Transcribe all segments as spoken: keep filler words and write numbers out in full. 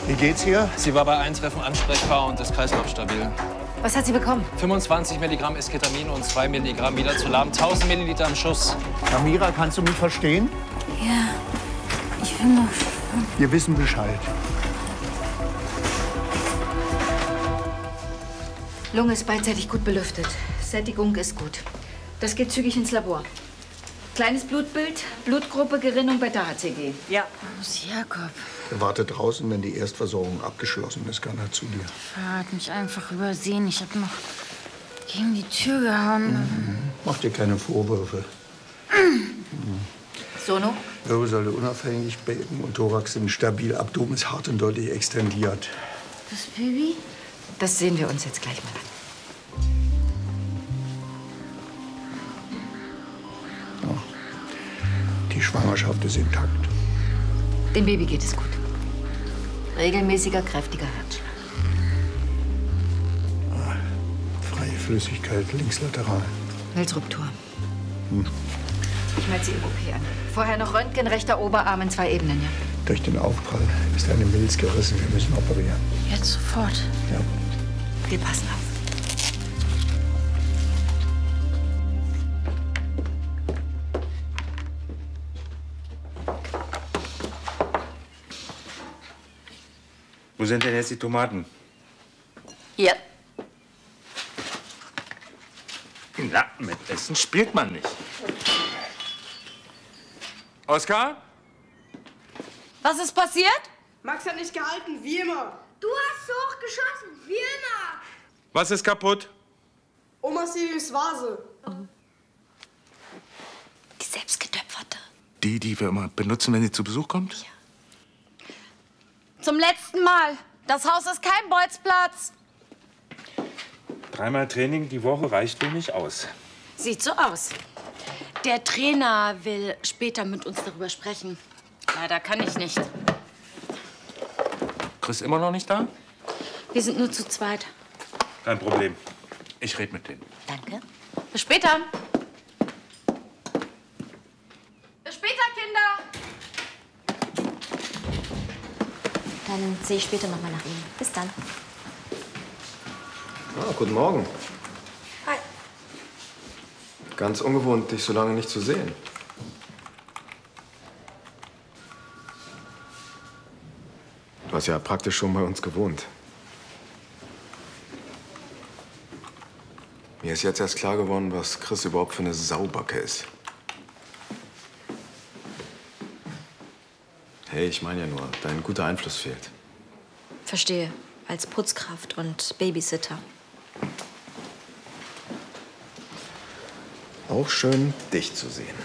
Wie geht's hier? Sie war bei Eintreffen ansprechbar und ist kreislaufstabil. Was hat sie bekommen? fünfundzwanzig Milligramm Esketamin und zwei Milligramm Midazolam, tausend Milliliter am Schuss. Samira, kannst du mich verstehen? Ja, ich bin noch... Wir wissen Bescheid. Lunge ist beidseitig gut belüftet. Sättigung ist gut. Das geht zügig ins Labor. Kleines Blutbild, Blutgruppe, Gerinnung Beta-H C G. Ja. Los, Jakob. Er wartet draußen, wenn die Erstversorgung abgeschlossen ist, kann er zu dir. Er hat mich einfach übersehen. Ich habe noch gegen die Tür gehauen. Mhm. Mach dir keine Vorwürfe. Mhm. Sono? Wirbelsäule unauffällig, Becken und Thorax sind stabil, Abdomen ist hart und deutlich extendiert. Das Baby? Das sehen wir uns jetzt gleich mal an. Die Schwangerschaft ist intakt. Dem Baby geht es gut. Regelmäßiger, kräftiger Herzschlag. Ah, freie Flüssigkeit linkslateral. Milzruptur. Hm. Ich melde Sie im O P an. Vorher noch Röntgen, rechter Oberarm in zwei Ebenen, ja? Durch den Aufprall ist eine Milz gerissen. Wir müssen operieren. Jetzt sofort. Ja. Wir passen auf. Wo sind denn jetzt die Tomaten? Hier. Na, mit Essen spielt man nicht. Oskar? Was ist passiert? Max hat nicht gehalten, wie immer. Du hast hoch geschossen, wie immer. Was ist kaputt? Omas Vase. Die selbstgetöpferte. Die, die wir immer benutzen, wenn sie zu Besuch kommt? Ja. Zum letzten Mal. Das Haus ist kein Bolzplatz. Dreimal Training die Woche reicht wohl nicht aus. Sieht so aus. Der Trainer will später mit uns darüber sprechen. Leider kann ich nicht. Chris immer noch nicht da? Wir sind nur zu zweit. Kein Problem. Ich rede mit denen. Danke. Bis später. Bis später, Kinder. Dann sehe ich später noch mal nach Ihnen. Bis dann. Ah, guten Morgen. Hi. Ganz ungewohnt, dich so lange nicht zu sehen. Du hast ja praktisch schon bei uns gewohnt. Mir ist jetzt erst klar geworden, was Chris überhaupt für eine Saubacke ist. Hey, ich meine ja nur, dein guter Einfluss fehlt. Verstehe. Als Putzkraft und Babysitter. Auch schön, dich zu sehen.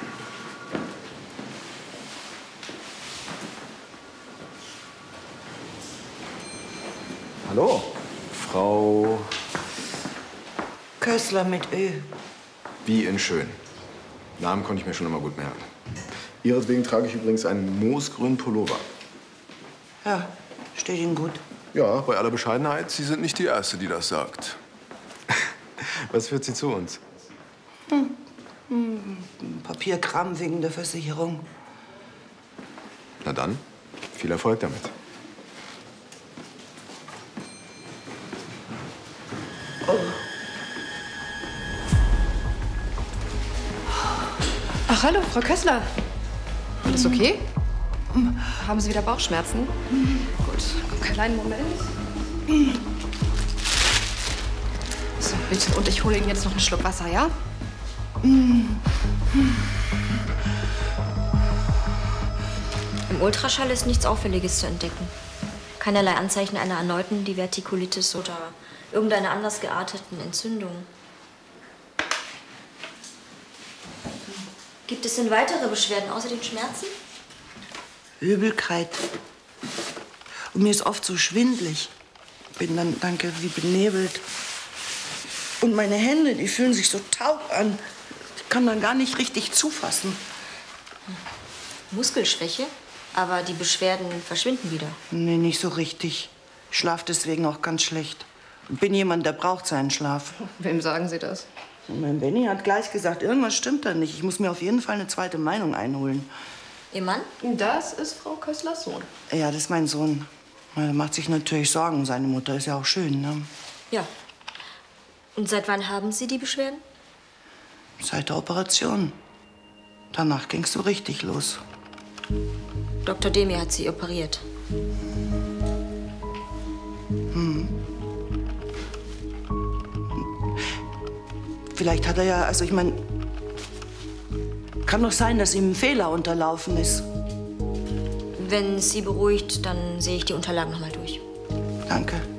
Hallo, Frau... Kössler mit Ö. Wie in schön. Namen konnte ich mir schon immer gut merken. Ihretwegen trage ich übrigens einen moosgrünen Pullover. Ja, steht Ihnen gut. Ja, bei aller Bescheidenheit, Sie sind nicht die Erste, die das sagt. Was führt Sie zu uns? Hm. Hm. Papierkram wegen der Versicherung. Na dann, viel Erfolg damit. Oh. Ach, hallo, Frau Kössler. Alles okay? Haben Sie wieder Bauchschmerzen? Gut, kleinen Moment. So, bitte. Und ich hole Ihnen jetzt noch einen Schluck Wasser, ja? Im Ultraschall ist nichts Auffälliges zu entdecken. Keinerlei Anzeichen einer erneuten Divertikulitis oder irgendeiner anders gearteten Entzündung. Gibt es denn weitere Beschwerden außer den Schmerzen? Übelkeit. Und mir ist oft so schwindelig. Bin dann, danke, wie benebelt. Und meine Hände, die fühlen sich so taub an. Ich kann dann gar nicht richtig zufassen. Muskelschwäche? Aber die Beschwerden verschwinden wieder. Nee, nicht so richtig. Ich schlaf deswegen auch ganz schlecht. Bin jemand, der braucht seinen Schlaf. Wem sagen Sie das? Mein Benny hat gleich gesagt, irgendwas stimmt da nicht. Ich muss mir auf jeden Fall eine zweite Meinung einholen. Ihr Mann? Das ist Frau Kösslers Sohn. Ja, das ist mein Sohn. Er macht sich natürlich Sorgen. Seine Mutter ist ja auch schön, ne? Ja. Und seit wann haben Sie die Beschwerden? Seit der Operation. Danach ging's so richtig los. Doktor Demir hat Sie operiert. Hm. Vielleicht hat er ja, also ich meine, kann doch sein, dass ihm ein Fehler unterlaufen ist. Wenn es Sie beruhigt, dann sehe ich die Unterlagen noch mal durch. Danke.